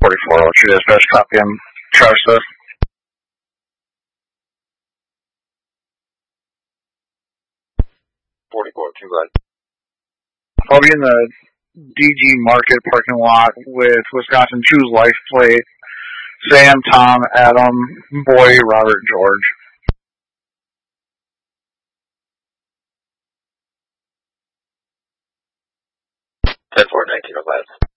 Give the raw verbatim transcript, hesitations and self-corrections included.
forty-four, I'll shoot his best copy him. Travis Smith. forty-four, too glad. I'll be in the D G Market parking lot with Wisconsin Choose Life plate. Sam, Tom, Adam, Boy, Robert, George. ten four, nineteen, oh five.